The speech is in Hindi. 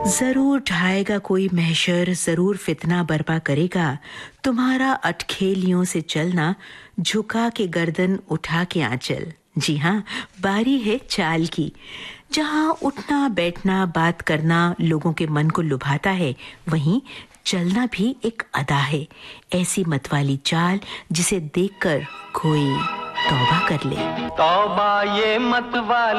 जरूर ढाएगा कोई महशर, जरूर फितना बर्पा करेगा। तुम्हारा अटखेलियों से चलना, झुका के गर्दन उठा के आंचल। जी हाँ, बारी है चाल की। जहाँ उठना बैठना बात करना लोगों के मन को लुभाता है, वहीं चलना भी एक अदा है। ऐसी मतवाली चाल जिसे देखकर कोई तौबा कर ले। तौबा ये मतवाली